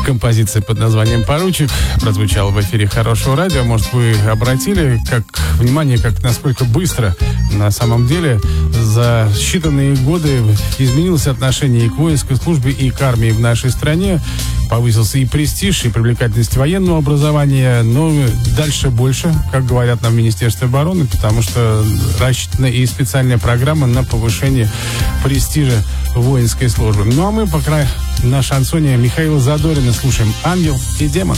Композиция под названием «Поручик» прозвучала в эфире Хорошего радио. Может, вы обратили внимание, насколько быстро на самом деле за считанные годы изменилось отношение и к воинской службе, и к армии в нашей стране. Повысился и престиж, и привлекательность военного образования, но дальше больше, как говорят нам в Министерстве обороны, потому что рассчитана и специальная программа на повышение престижа воинской службы. Ну а мы пока на шансоне Михаила Задорина слушаем «Ангел и демон».